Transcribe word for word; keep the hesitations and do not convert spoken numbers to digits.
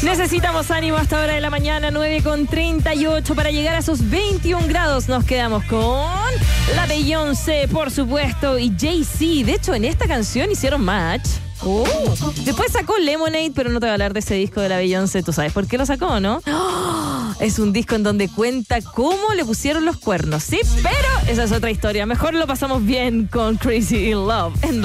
Necesitamos ánimo hasta hora de la mañana, nueve con treinta y ocho, para llegar a esos veintiún grados. Nos quedamos con la Beyoncé, por supuesto, y Jay-Z. De hecho, en esta canción hicieron match. Oh. Después sacó Lemonade, pero no te voy a hablar de ese disco de la Beyoncé. ¿Tú sabes por qué lo sacó, no? Oh, es un disco en donde cuenta cómo le pusieron los cuernos, ¿sí? Pero esa es otra historia. Mejor lo pasamos bien con Crazy in Love. En